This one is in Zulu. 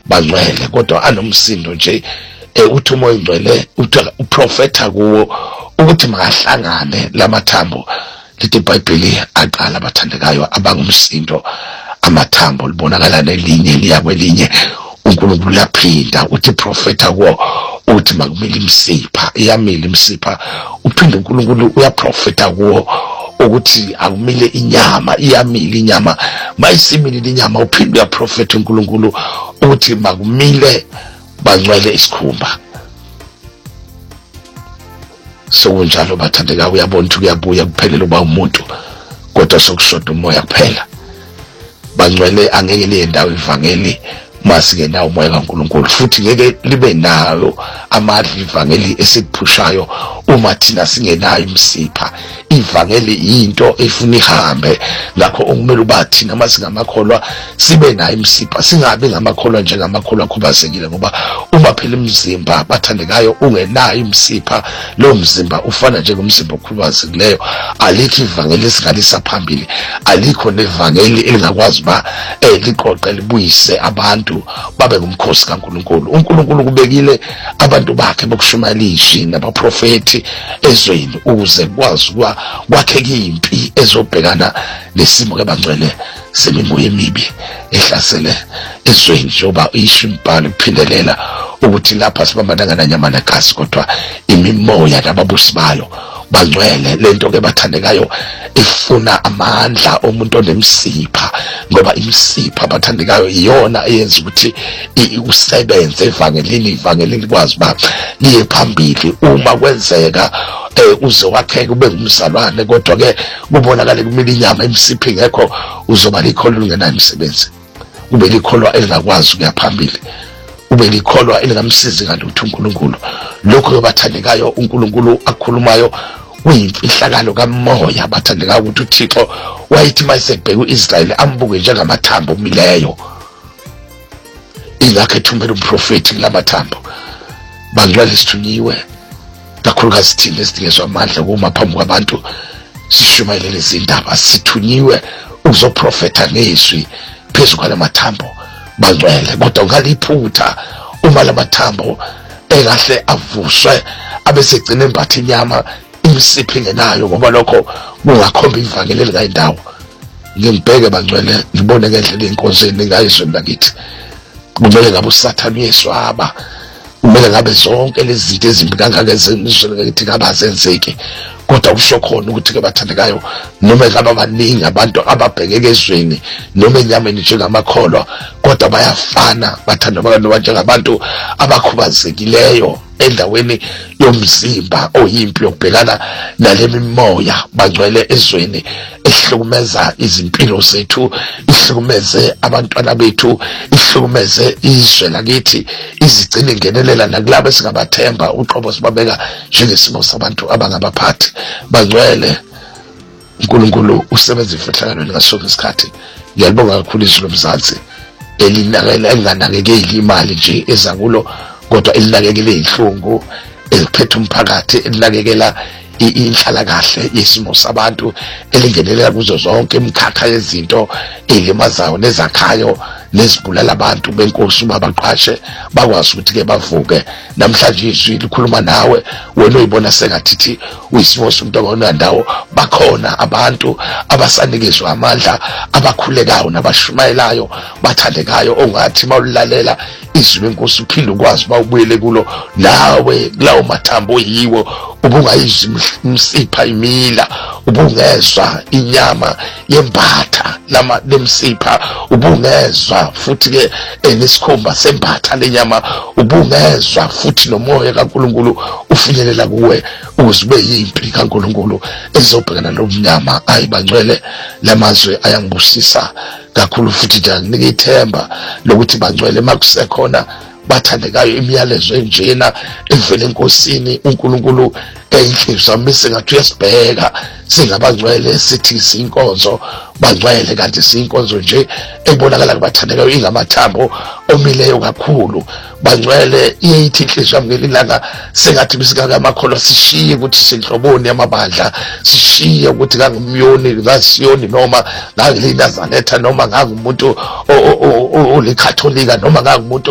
bangcwele kodwa anomsindo nje. Uthi umoya ingcwele uthi uprofeta kuwo ukuthi makahlangane lamathambo. Lithi iBhayibheli aqala abathandekayo abangumsindo amathambo libonakala nelinye liya kwelinye. uNkulunkulu laphinda uthi iprofeta kuwo uthi makumile imsipha iyamile imsipha. Uphinde uNkulunkulu uyaprofeta kuwo ukuthi akumile inyama iyamile inyama. Mayisimile inyama uphinde uyaprofeta uNkulunkulu ukuthi makumile bangcwele isikhumba. Sokunjalo bathandeka uyabona ukuthi kuyabuya kuphelele uba umuntu kodwa sokushoda umoya kuphela. Bangcwele angeke liye ndawo ivangeli masike nawo umoya kaNkulunkulu futhi ngeke libe nayo amadla ivangeli esikuphushayo uma thina singenayo imsipha. Ivangeli into efuna ihambe ngakho okumele uba thina masingamakholwa sibe nayo imsipha singabe ngamakholwa njengamakholwa akhubazekile ngoba uma phela umzimba bathandekayo ungenayo imsipha lo mzimba ufana njengomzimba okhubazekileyo. Alikho ivangeli esingalisa phambili, alikho nevangeli elingakwazi ba liqoqe libuyise abantu babe ngumkhosi kaNkulunkulu. uNkulunkulu kubekile abantu bakhe bokushumayela izwi nabaprofeti ezweni ukuze kwazi kwakheka impi ezobhekana nesimo kebangcwele semimoya emibi ehlasele ezweni njengoba isho imbhalo kuphindelela ukuthi lapha sibambana nanyama negazi kodwa imimoya nababusi bayo bangcwele. Lento ke bathandekayo ifuna amandla omuntu onemsipha ngoba imsipha bathandekayo iyona eyenza ukuthi usebenze ivangeli kwazi ba liye phambili. Uma kwenzeka uze wakheke ube ngumzalwane kodwa ke kubonakala kumile inyama imsipha ingekho uzoba likholwa lingenayo imisebenzi. Ube likholwa elingakwazi ukuya phambili, ube likholwa elingamsizi ngalutho uNkulunkulu. Lokho bathandekayo uNkulunkulu akhulumayo kuyimfihlakalo kamoya bathandeka ukuthi uThixo wayithi mayesebheka uIsrayeli ambuke njengamathambo omileyo. Ingakho ethumela umprofeti kulamathambo. Bangcwele sithunyiwe kakhulukazi thina esidingezwa amandla kuma phambi kwabantu sishumayele lezi ndaba sithunyiwe ukuzoprofeta ngezwi phezu kwalamathambo bangcwele. Kodwa ngaliphutha uma lamathambo engahle avuswe abesegcina embatha inyama imsiphi ngenayo ngoba lokho kungakhomba ivangeli elingayindawo. Ngibheke bangcwele ngibone ngendlela inkosini ngayizwe ngakithi kumele ngabe uSathane uyeswaba, kumele ngabe zonke lezi zinto ezimbi kangaka ezenzwe ngakithi ngabazenzeki. Kodwa kusho khona ukuthi ke bathandekayo noma ngabe abaningi abantu ababhekeke ezweni noma enyameni njengamakholwa kodwa bayafana bathandwa njengabantu abakhubazekileyo endaweni yomzimba oyimpi yokubhekana nale mimoya bangcwele ezweni ehlukumeza izimpilo zethu, ihlukumeze abantwana bethu, ihlukumeze izwe lakithi, izigcina ingenelela nakulabo esingabathemba uqobo sibabeka njengesimo sabantu abangabaphathi bangcwele. uNkulunkulu usebenza imfihlakalo ngasonke isikhathi. Ngiyalibonga kakhulu izwi lomzansi elinganakekeli imali nje ezakulo kodwa elinakekela izinhlungu eliphethe umphakathi, elinakekela inhlalakahle yesimo sabantu, elingenelela kuzo zonke imikhakha yezinto elimazayo nezakhayo nezibulala abantu benkosi uma baqashe bakwazi ukuthi ke bavuke. Namhlanje izwi likhuluma nawe wena uyibona sengathi uyisimo somuntu ongandawo. Bakhona abantu abasanikezwe amandla abakhulekayo nabashumayelayo bathandekayo ongathi mawulalela izwi lenkosi uphinde ukwazi bawubuyele kulo nawe kulawo mathambo yiwo ubungayizwi imsipha imila, ubungezwa inyama yembatha lemsipha, ubungezwa futhi ke nesikhumba sembatha lenyama, ubungezwa futhi nomoya kaNkulunkulu ufinyelela kuwe ukuze ube yimpi kaNkulunkulu ezobhekana nomnyama. Bangcwele lamazwe ayangibusisa kakhulu futhi ngiyanika ithemba lokuthi bangcwele makusekhona bathandekayo imiyalezo enjena evela enkosini uNkulunkulu inhliziyo mise ngathi uyasibheka singabangcwele sithi sinkonzo bangcwele kanti sinkonzo nje ebonakala kubathandekayo ingamathambo omileyo kakhulu. Bangcwele iyithi inhliziyo ngelilanga sengathi bisikaka amakholwa sishiye ukuthi sinhloboni yamabandla, sishiye ukuthi ngangumyoni ngasiyoni noma ngangilinazaletha noma ngangumuntu olikatholika noma ngangumuntu